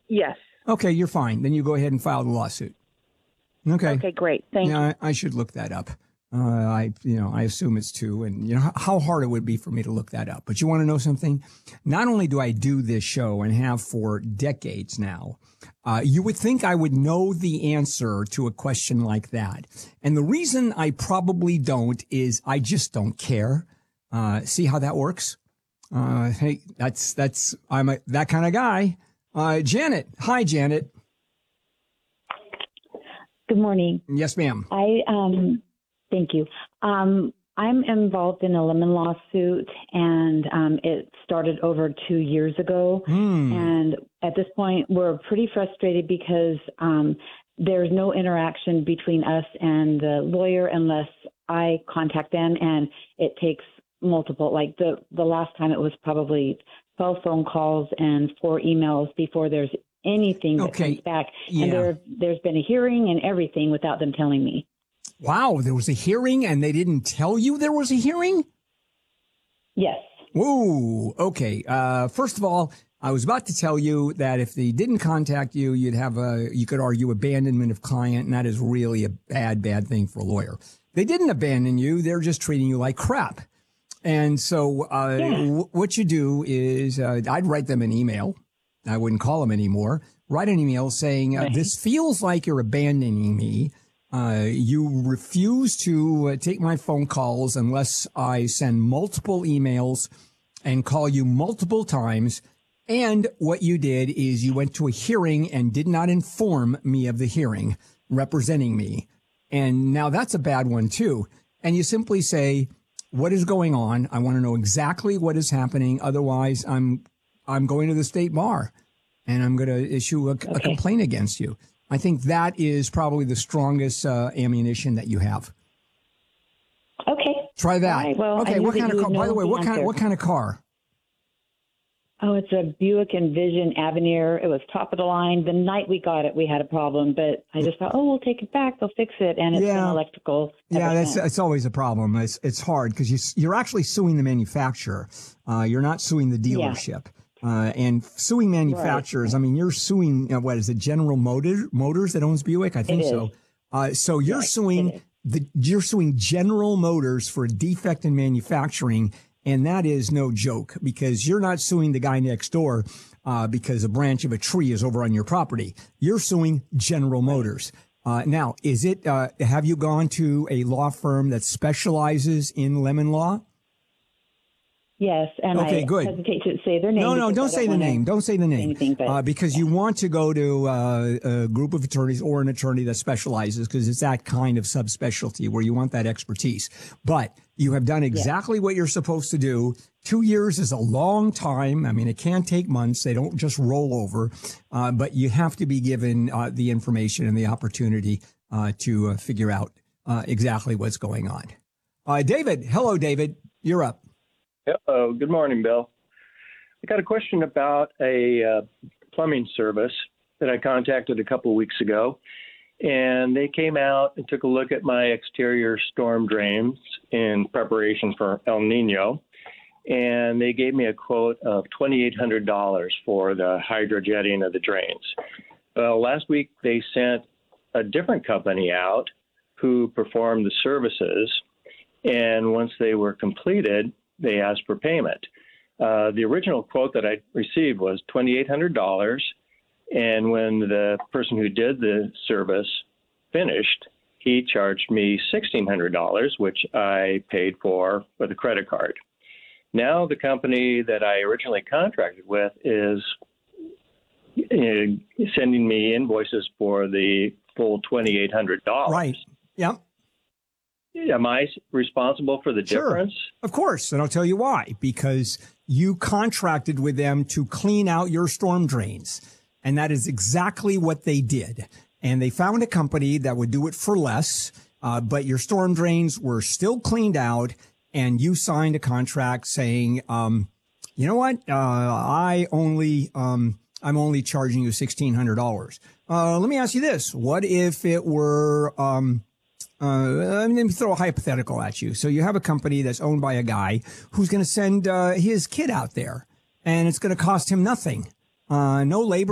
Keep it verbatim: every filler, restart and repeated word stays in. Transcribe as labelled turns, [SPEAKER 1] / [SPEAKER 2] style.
[SPEAKER 1] Yes.
[SPEAKER 2] Okay, you're fine. Then you go ahead and file the lawsuit. Okay.
[SPEAKER 1] Okay, great. Thank
[SPEAKER 2] yeah,
[SPEAKER 1] you.
[SPEAKER 2] I, I should look that up. Uh, I, you know, I assume it's two, and you know how hard it would be for me to look that up. But you want to know something? Not only do I do this show and have for decades now, uh, you would think I would know the answer to a question like that. And the reason I probably don't is I just don't care. Uh, see how that works? Uh, hey, that's that's I'm a, that kind of guy. Uh, Janet, hi, Janet.
[SPEAKER 3] Good morning.
[SPEAKER 2] Yes, ma'am.
[SPEAKER 3] I um. Thank you. Um, I'm involved in a lemon lawsuit, and um, it started over two years ago.
[SPEAKER 2] Mm.
[SPEAKER 3] And at this point, we're pretty frustrated because um, there's no interaction between us and the lawyer unless I contact them, and it takes multiple. Like the the last time, it was probably twelve phone calls and four emails before there's anything that
[SPEAKER 2] okay.
[SPEAKER 3] comes back.
[SPEAKER 2] Yeah.
[SPEAKER 3] And there there's been a hearing and everything without them telling me.
[SPEAKER 2] Wow, there was a hearing and they didn't tell you there was a hearing?
[SPEAKER 3] Yes.
[SPEAKER 2] Whoa, okay. Uh, first of all, I was about to tell you that if they didn't contact you, you'd have a, you could argue abandonment of client, and that is really a bad, bad thing for a lawyer. They didn't abandon you. They're just treating you like crap. And so uh,
[SPEAKER 3] yeah.
[SPEAKER 2] w- what you do is uh, I'd write them an email. I wouldn't call them anymore. Write an email saying, uh, this feels like you're abandoning me. Uh, you refuse to uh, take my phone calls unless I send multiple emails and call you multiple times. And what you did is you went to a hearing and did not inform me of the hearing representing me. And now that's a bad one, too. And you simply say, what is going on? I want to know exactly what is happening. Otherwise, I'm I'm going to the state bar and I'm going to issue a, okay. a complaint against you. I think that is probably the strongest uh, ammunition that you have.
[SPEAKER 3] Okay.
[SPEAKER 2] Try that.
[SPEAKER 3] Right, well,
[SPEAKER 2] okay. What kind of car? By the way,
[SPEAKER 3] the
[SPEAKER 2] what
[SPEAKER 3] answer.
[SPEAKER 2] kind of what kind of car?
[SPEAKER 3] Oh, it's a Buick Envision Avenir. It was top of the line. The night we got it, we had a problem, but I just thought, oh, we'll take it back. They'll fix it, and it's
[SPEAKER 2] yeah.
[SPEAKER 3] been electrical.
[SPEAKER 2] Yeah, that's it's always a problem. It's it's hard because you you're actually suing the manufacturer. Uh, you're not suing the dealership. Yeah. Uh, and suing manufacturers, right. I mean, you're suing, uh, what is it, General Motor, Motors that owns Buick? I think so. Uh, so you're yes, suing the you're suing General Motors for a defect in manufacturing, and that is no joke because you're not suing the guy next door uh, because a branch of a tree is over on your property. You're suing General Motors. Uh, now, is it? Uh, have you gone to a law firm that specializes in lemon law?
[SPEAKER 3] Yes, and
[SPEAKER 2] okay,
[SPEAKER 3] I
[SPEAKER 2] good.
[SPEAKER 3] hesitate to say their name.
[SPEAKER 2] No, no, don't say the name. Don't say the name.
[SPEAKER 3] Anything, but,
[SPEAKER 2] uh, because
[SPEAKER 3] yeah.
[SPEAKER 2] you want to go to uh, a group of attorneys or an attorney that specializes because it's that kind of subspecialty where you want that expertise. But you have done exactly yeah. what you're supposed to do. Two years is a long time. I mean, it can take months. They don't just roll over. Uh, but you have to be given uh, the information and the opportunity uh, to uh, figure out uh, exactly what's going on. Uh, David, hello, David. You're up.
[SPEAKER 4] Oh, good morning, Bill. I got a question about a uh, plumbing service that I contacted a couple of weeks ago, and they came out and took a look at my exterior storm drains in preparation for El Nino, and they gave me a quote of twenty-eight hundred dollars for the hydrojetting of the drains. Well, last week they sent a different company out who performed the services, and once they were completed, they asked for payment. Uh, the original quote that I received was twenty-eight hundred dollars, and when the person who did the service finished, he charged me sixteen hundred dollars, which I paid for with a credit card. Now the company that I originally contracted with is uh, sending me invoices for the full twenty-eight hundred dollars.
[SPEAKER 2] Right. Yep.
[SPEAKER 4] Am I responsible for the
[SPEAKER 2] sure.
[SPEAKER 4] difference?
[SPEAKER 2] Of course. And I'll tell you why. Because you contracted with them to clean out your storm drains. And that is exactly what they did. And they found a company that would do it for less. Uh, but your storm drains were still cleaned out. And you signed a contract saying, um, you know what? Uh, I only, um, I'm only charging you sixteen hundred dollars. Uh, let me ask you this. What if it were, um, Uh, let me throw a hypothetical at you. So you have a company that's owned by a guy who's going to send uh, his kid out there, and it's going to cost him nothing. Uh, no labor.